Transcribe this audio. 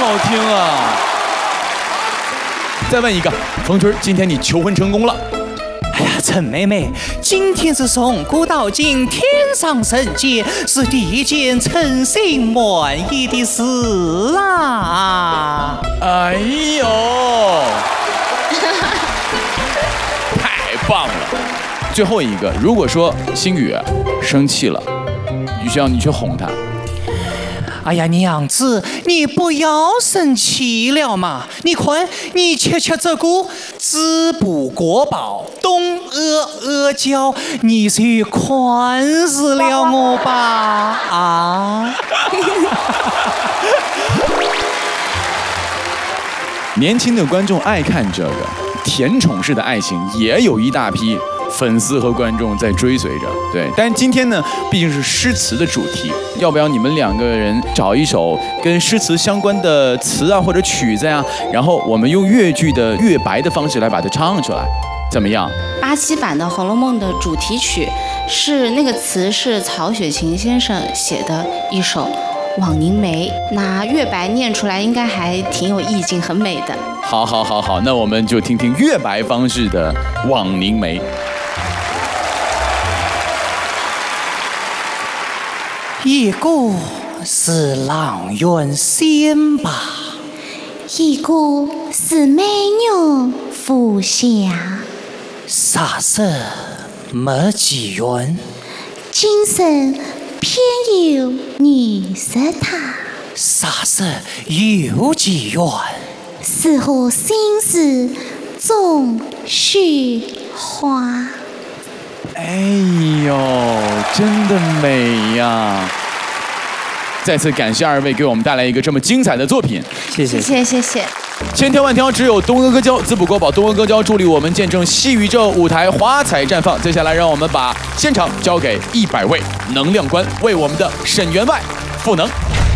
好听啊！再问一个，冯春，今天你求婚成功了？ 哎呀，陈妹妹，今天是从古到今天上人间，是第一件称心满意的事啊！ 哎呦，太棒了！最后一个，如果说星宇生气了，需要你去哄他。 哎呀，娘子，你不要生气了嘛！你看，你吃这个子不过饱，东阿胶，你是宽恕了我吧？啊！ 年轻的观众爱看这个甜宠式的爱情，也有一大批粉丝和观众在追随着。对，但今天呢，毕竟是诗词的主题，要不要你们两个人找一首跟诗词相关的词啊或者曲子呀，然后我们用粤剧的粤白的方式来把它唱出来，怎么样 ？87版的《红楼梦》的主题曲是那个词是曹雪芹先生写的一首《枉凝眉》，那粤白念出来应该还挺有意境，很美的。 好，那我们就听听粤白方式的《枉凝眉》。 一个是阆苑仙吧， 一个是美女福霞， 啥事没几元， 今生偏有你识他， 啥事有几元， 是何心事总虚华。 哎呦，真的美呀！再次感谢二位给我们带来一个这么精彩的作品， 谢谢。 千挑万挑，只有东阿哥胶，滋补国宝东阿哥胶助力我们见证戏宇宙舞台华彩绽放。接下来，让我们把现场交给100位能量官，为我们的沈员外赋能。